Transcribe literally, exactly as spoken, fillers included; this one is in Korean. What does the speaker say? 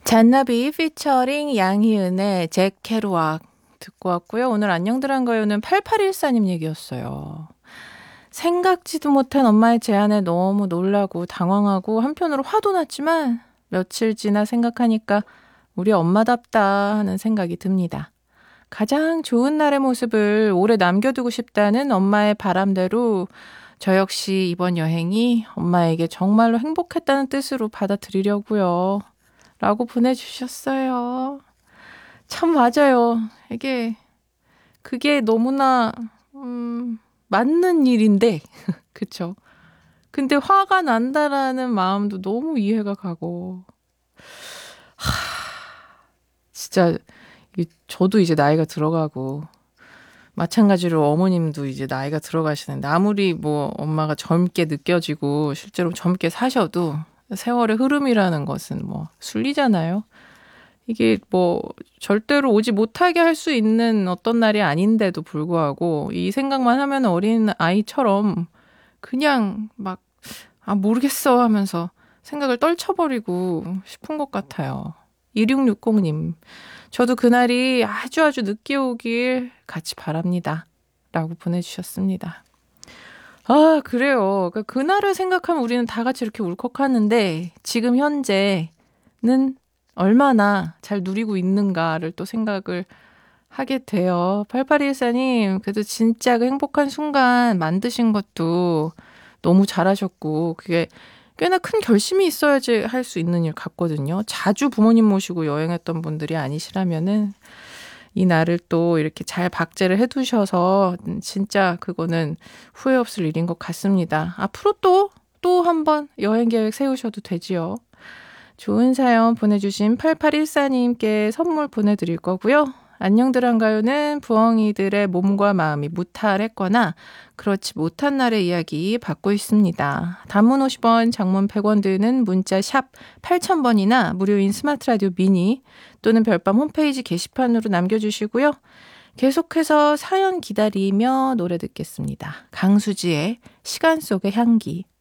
잔나비 피처링 양희은의 잭 케루악 듣고 왔고요. 오늘 안녕들 한가요는 팔팔일사님 얘기였어요. 생각지도 못한 엄마의 제안에 너무 놀라고 당황하고 한편으로 화도 났지만 며칠 지나 생각하니까 우리 엄마답다 하는 생각이 듭니다. 가장 좋은 날의 모습을 오래 남겨두고 싶다는 엄마의 바람대로 저 역시 이번 여행이 엄마에게 정말로 행복했다는 뜻으로 받아들이려고요. 라고 보내주셨어요. 참 맞아요. 이게 그게 너무나 음, 맞는 일인데 그쵸? 근데 화가 난다라는 마음도 너무 이해가 가고 하, 진짜 저도 이제 나이가 들어가고 마찬가지로 어머님도 이제 나이가 들어가시는데 아무리 뭐 엄마가 젊게 느껴지고 실제로 젊게 사셔도 세월의 흐름이라는 것은 뭐 순리잖아요. 이게 뭐 절대로 오지 못하게 할 수 있는 어떤 날이 아닌데도 불구하고 이 생각만 하면 어린 아이처럼 그냥 막 아 모르겠어 하면서 생각을 떨쳐버리고 싶은 것 같아요. 이육육공님 저도 그날이 아주 아주 늦게 오길 같이 바랍니다. 라고 보내주셨습니다. 아 그래요. 그러니까 그날을 생각하면 우리는 다 같이 이렇게 울컥하는데 지금 현재는 얼마나 잘 누리고 있는가를 또 생각을 하게 돼요. 팔팔이일사님 그래도 진짜 그 행복한 순간 만드신 것도 너무 잘하셨고 그게 꽤나 큰 결심이 있어야지 할 수 있는 일 같거든요. 자주 부모님 모시고 여행했던 분들이 아니시라면은 이 날을 또 이렇게 잘 박제를 해두셔서 진짜 그거는 후회 없을 일인 것 같습니다. 앞으로 또, 또 한번 여행 계획 세우셔도 되지요. 좋은 사연 보내주신 팔팔일사님께 선물 보내드릴 거고요. 안녕들 한가요는 부엉이들의 몸과 마음이 무탈했거나 그렇지 못한 날의 이야기 받고 있습니다. 단문 오십 원, 장문 백 원 드는 문자 샵 팔천 번이나 무료인 스마트 라디오 미니 또는 별밤 홈페이지 게시판으로 남겨주시고요. 계속해서 사연 기다리며 노래 듣겠습니다. 강수지의 시간 속의 향기.